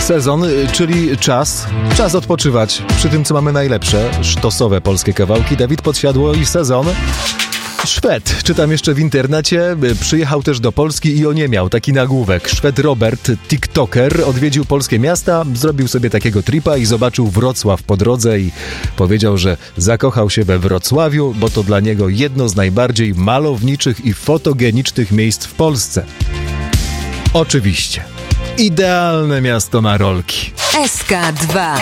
Sezon, czyli czas odpoczywać przy tym, co mamy najlepsze, sztosowe polskie kawałki. Dawid Podsiadło i Sezon. Szwed, czytam jeszcze w internecie, przyjechał też do Polski i oniemiał, taki nagłówek. Szwed Robert, tiktoker, odwiedził polskie miasta, zrobił sobie takiego tripa i zobaczył Wrocław po drodze i powiedział, że zakochał się we Wrocławiu, bo to dla niego jedno z najbardziej malowniczych i fotogenicznych miejsc w Polsce. Oczywiście. Idealne miasto na rolki. SK2.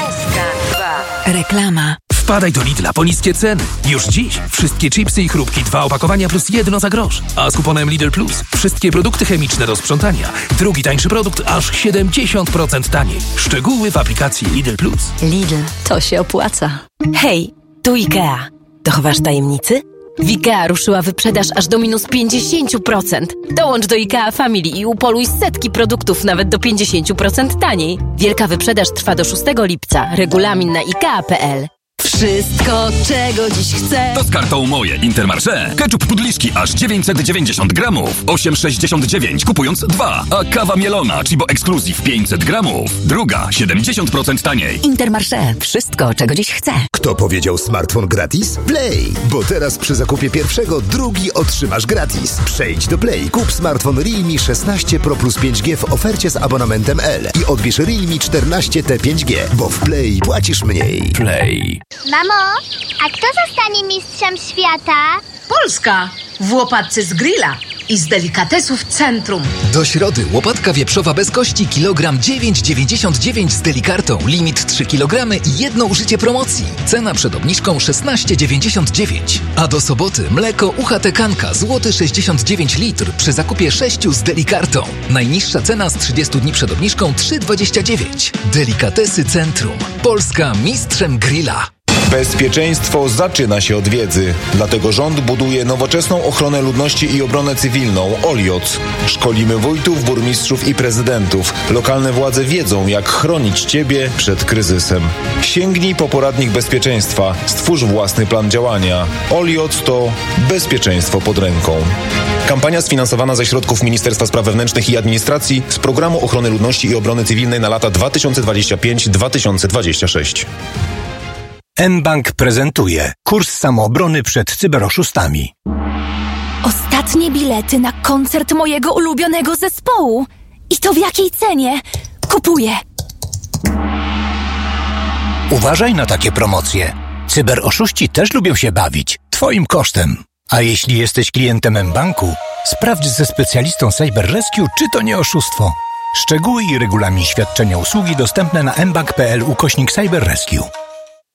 Reklama. Wpadaj do Lidla po niskie ceny. Już dziś wszystkie chipsy i chrupki 2 opakowania plus 1 za grosz. A z kuponem Lidl Plus wszystkie produkty chemiczne do sprzątania. Drugi tańszy produkt aż 70% taniej. Szczegóły w aplikacji Lidl Plus. Lidl, to się opłaca. Hej, tu IKEA. Dochowasz tajemnicy? W IKEA ruszyła wyprzedaż aż do minus 50%. Dołącz do IKEA Family i upoluj setki produktów nawet do 50% taniej. Wielka wyprzedaż trwa do 6 lipca. Regulamin na IKEA.pl. Wszystko, czego dziś chcę. To z kartą Moje Intermarché. Ketchup Pudliszki aż 990 gramów. 8,69 kupując 2. A kawa mielona Chibo Exclusive 500 gramów. Druga 70% taniej. Intermarché. Wszystko, czego dziś chcę. Kto powiedział smartfon gratis? Play! Bo teraz przy zakupie pierwszego drugi otrzymasz gratis. Przejdź do Play, kup smartfon Realme 16 Pro plus 5G w ofercie z abonamentem L i odbierz Realme 14T 5G, bo w Play płacisz mniej. Play. Mamo, a kto zostanie mistrzem świata? Polska! W łopatce z grilla i z delikatesów Centrum. Do środy łopatka wieprzowa bez kości kilogram 9,99 z delikartą. Limit 3 kg i jedno użycie promocji. Cena przed obniżką 16,99. A do soboty mleko UHT Kanka złoty 69 litr przy zakupie 6 z delikartą. Najniższa cena z 30 dni przed obniżką 3,29. Delikatesy Centrum. Polska mistrzem grilla. Bezpieczeństwo zaczyna się od wiedzy. Dlatego rząd buduje nowoczesną ochronę ludności i obronę cywilną OLIOC. Szkolimy wójtów, burmistrzów i prezydentów. Lokalne władze wiedzą, jak chronić Ciebie przed kryzysem. Sięgnij po poradnik bezpieczeństwa. Stwórz własny plan działania. OLIOC to bezpieczeństwo pod ręką. Kampania sfinansowana ze środków Ministerstwa Spraw Wewnętrznych i Administracji z Programu Ochrony Ludności i Obrony Cywilnej na lata 2025-2026. mBank prezentuje kurs samoobrony przed cyberoszustami. Ostatnie bilety na koncert mojego ulubionego zespołu. I to w jakiej cenie? Kupuję. Uważaj na takie promocje. Cyberoszuści też lubią się bawić. Twoim kosztem. A jeśli jesteś klientem mBanku, sprawdź ze specjalistą Cyber Rescue, czy to nie oszustwo. Szczegóły i regulamin świadczenia usługi dostępne na mbank.pl/Cyber Rescue.